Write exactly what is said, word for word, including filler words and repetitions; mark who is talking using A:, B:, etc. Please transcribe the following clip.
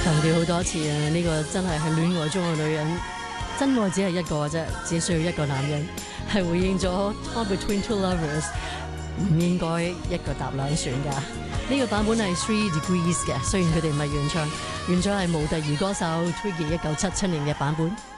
A: 強調好多次啊！呢、這個真係係戀愛中嘅女人，真愛只係一個啫，只需要一個男人，係回應咗《Torn Between Two Lovers》，唔應該一個搭兩船㗎。呢、這個版本係 Three Degrees 嘅，雖然佢哋唔係原唱，原唱係模特兒歌手 Twiggy 一九七七年嘅版本。